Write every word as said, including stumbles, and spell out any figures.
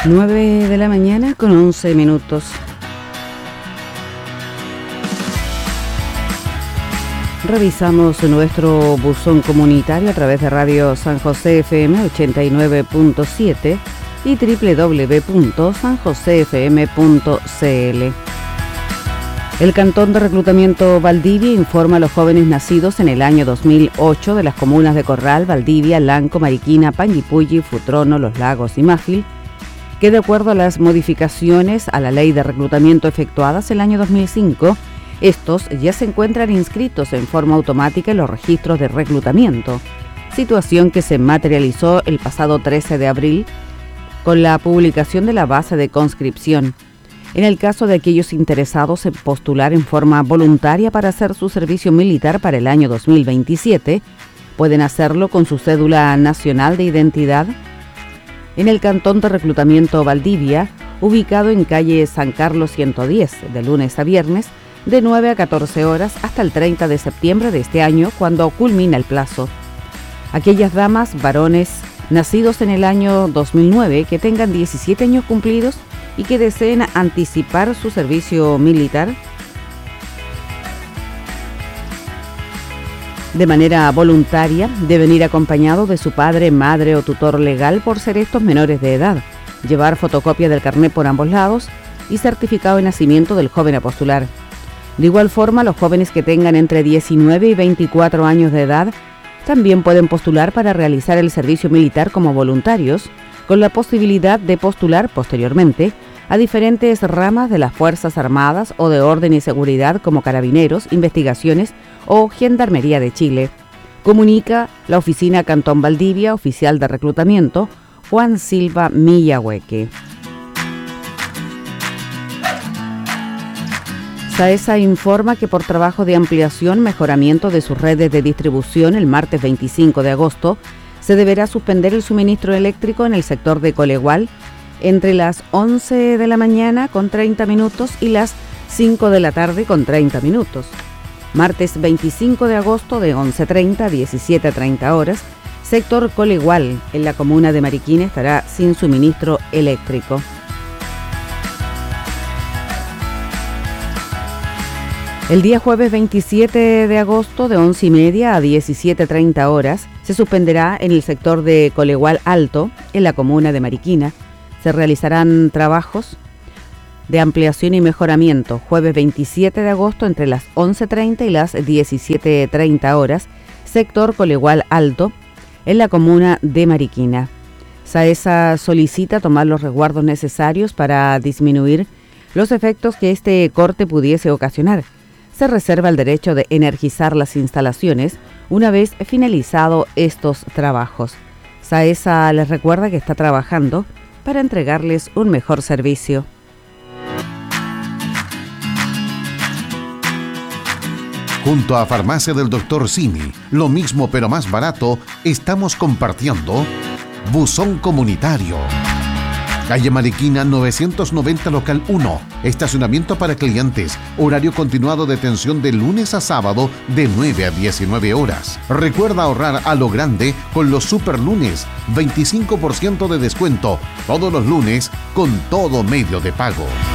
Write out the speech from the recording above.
nueve de la mañana con once minutos. Revisamos nuestro buzón comunitario a través de Radio San José F M ochenta y nueve punto siete y doble u doble u doble u punto san josé f m punto c l. El Cantón de Reclutamiento Valdivia informa a los jóvenes nacidos en el año dos mil ocho de las comunas de Corral, Valdivia, Lanco, Mariquina, Panguipulli, Futrono, Los Lagos y Máfil que de acuerdo a las modificaciones a la ley de reclutamiento efectuadas el año dos mil cinco, estos ya se encuentran inscritos en forma automática en los registros de reclutamiento, situación que se materializó el pasado trece de abril con la publicación de la base de conscripción. En el caso de aquellos interesados en postular en forma voluntaria para hacer su servicio militar para el año dos mil veintisiete, pueden hacerlo con su cédula nacional de identidad en el Cantón de Reclutamiento Valdivia, ubicado en calle San Carlos ciento diez, de lunes a viernes, de nueve a catorce horas hasta el treinta de septiembre de este año, cuando culmina el plazo. Aquellas damas, varones, nacidos en el año dos mil nueve, que tengan diecisiete años cumplidos y que deseen anticipar su servicio militar de manera voluntaria, deben ir acompañados de su padre, madre o tutor legal por ser estos menores de edad, llevar fotocopia del carnet por ambos lados y certificado de nacimiento del joven a postular. De igual forma, los jóvenes que tengan entre diecinueve y veinticuatro años de edad también pueden postular para realizar el servicio militar como voluntarios, con la posibilidad de postular posteriormente a diferentes ramas de las Fuerzas Armadas o de Orden y Seguridad como Carabineros, Investigaciones o Gendarmería de Chile. Comunica la Oficina Cantón Valdivia, Oficial de Reclutamiento, Juan Silva Millahueque. SAESA informa que por trabajo de ampliación, mejoramiento de sus redes de distribución, el martes veinticinco de agosto, se deberá suspender el suministro eléctrico en el sector de Colegual entre las once de la mañana con treinta minutos y las cinco de la tarde con treinta minutos. Martes veinticinco de agosto de once treinta a diecisiete treinta horas, sector Colegual en la comuna de Mariquina estará sin suministro eléctrico. El día jueves veintisiete de agosto de once y media a diecisiete treinta horas se suspenderá en el sector de Colegual Alto, en la comuna de Mariquina. Se realizarán trabajos de ampliación y mejoramiento jueves veintisiete de agosto entre las once treinta y las diecisiete treinta horas, sector Colegual Alto, en la comuna de Mariquina. SAESA solicita tomar los resguardos necesarios para disminuir los efectos que este corte pudiese ocasionar. Se reserva el derecho de energizar las instalaciones una vez finalizado estos trabajos. SAESA les recuerda que está trabajando para entregarles un mejor servicio. Junto a Farmacia del Doctor Simi, lo mismo pero más barato, estamos compartiendo Buzón Comunitario. Calle Mariquina novecientos noventa, local uno. Estacionamiento para clientes. Horario continuado de atención de lunes a sábado de nueve a diecinueve horas. Recuerda ahorrar a lo grande con los super lunes. veinticinco por ciento de descuento todos los lunes con todo medio de pago.